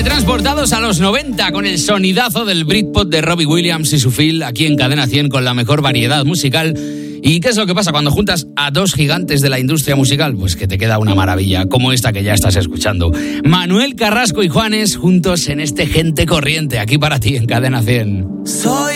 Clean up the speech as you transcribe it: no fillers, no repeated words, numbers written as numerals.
teletransportados a los 90 con el sonidazo del Britpop de Robbie Williams y su Phil aquí en Cadena 100 con la mejor variedad musical. ¿Y qué es lo que pasa cuando juntas a dos gigantes de la industria musical? Pues que te queda una maravilla, como esta que ya estás escuchando. Manuel Carrasco y Juanes juntos en este Gente Corriente, aquí para ti en Cadena 100.